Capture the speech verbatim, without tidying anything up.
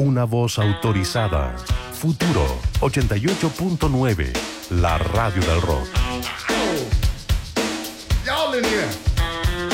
una voz autorizada. Futuro ochenta y ocho punto nueve, la radio del rock. Y'all in here.